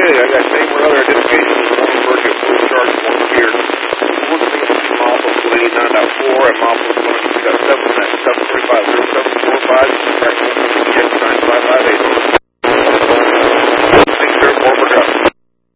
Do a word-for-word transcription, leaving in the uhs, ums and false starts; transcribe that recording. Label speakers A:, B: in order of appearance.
A: I got to tell you one other. I didn't